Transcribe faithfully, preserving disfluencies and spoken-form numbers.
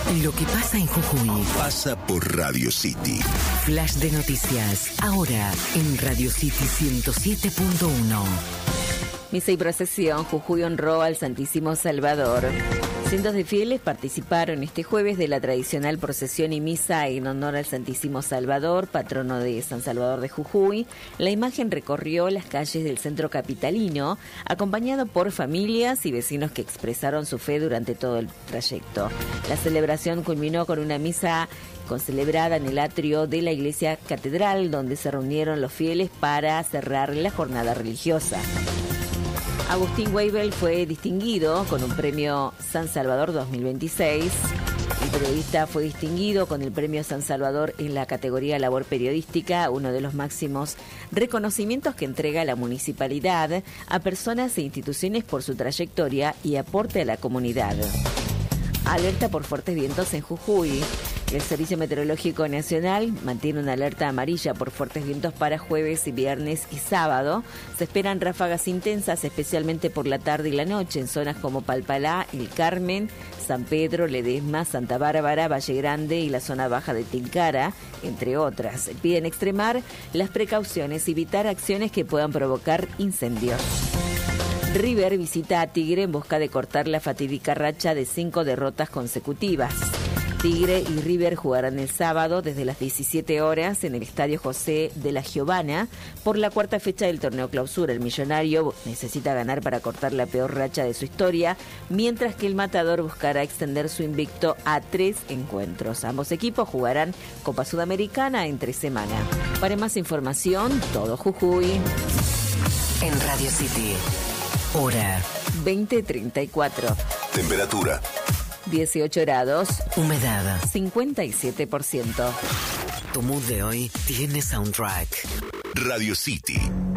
Lo que pasa en Jujuy pasa por Radio City. Flash de noticias, ahora en Radio City ciento siete punto uno. Misa y procesión, Jujuy honró al Santísimo Salvador. Cientos de fieles participaron este jueves de la tradicional procesión y misa en honor al Santísimo Salvador, patrono de San Salvador de Jujuy. La imagen recorrió las calles del centro capitalino, acompañado por familias y vecinos que expresaron su fe durante todo el trayecto. La celebración culminó con una misa concelebrada en el atrio de la iglesia catedral, donde se reunieron los fieles para cerrar la jornada religiosa. Agustín Weibel fue distinguido con un premio San Salvador dos mil veintiséis. El periodista fue distinguido con el premio San Salvador en la categoría Labor Periodística, uno de los máximos reconocimientos que entrega la municipalidad a personas e instituciones por su trayectoria y aporte a la comunidad. Alerta por fuertes vientos en Jujuy. El Servicio Meteorológico Nacional mantiene una alerta amarilla por fuertes vientos para jueves y viernes y sábado. Se esperan ráfagas intensas, especialmente por la tarde y la noche, en zonas como Palpalá, El Carmen, San Pedro, Ledesma, Santa Bárbara, Valle Grande y la zona baja de Tilcara, entre otras. Piden extremar las precauciones y evitar acciones que puedan provocar incendios. River visita a Tigre en busca de cortar la fatídica racha de cinco derrotas consecutivas. Tigre y River jugarán el sábado desde las diecisiete horas en el Estadio José de la Giovana por la cuarta fecha del torneo Clausura. El millonario necesita ganar para cortar la peor racha de su historia, mientras que el Matador buscará extender su invicto a tres encuentros. Ambos equipos jugarán Copa Sudamericana entre semana. Para más información, todo Jujuy. En Radio City, hora veinte treinta y cuatro. Temperatura dieciocho grados. Humedad cincuenta y siete por ciento. Tu mood de hoy tiene soundtrack. Radio City.